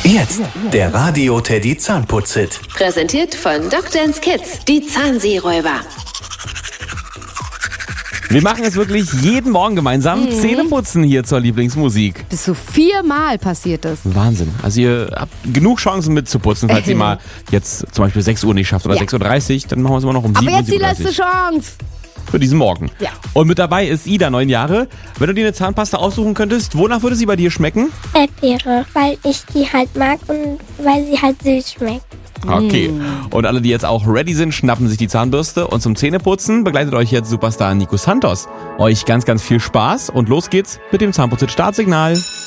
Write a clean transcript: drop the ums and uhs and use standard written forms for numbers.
Jetzt der Radio Teddy Zahnputz-Hit. Präsentiert von Dr. Kids, die Zahnseeräuber. Wir machen es wirklich jeden Morgen gemeinsam. Zähneputzen hier zur Lieblingsmusik. Bis zu 4-mal passiert das. Wahnsinn. Also ihr habt genug Chancen mitzuputzen, falls ihr mal jetzt zum Beispiel 6 Uhr nicht schafft oder 6.30 Uhr, dann machen wir es immer noch um 7 Uhr. Aber jetzt die letzte Chance. Für diesen Morgen. Ja. Und mit dabei ist Ida, 9 Jahre. Wenn du dir eine Zahnpasta aussuchen könntest, wonach würde sie bei dir schmecken? Erdbeere, weil ich die halt mag und weil sie halt süß schmeckt. Okay. Und alle, die jetzt auch ready sind, schnappen sich die Zahnbürste und zum Zähneputzen begleitet euch jetzt Superstar Nico Santos. Euch ganz, ganz viel Spaß und los geht's mit dem Zahnputz-Startsignal.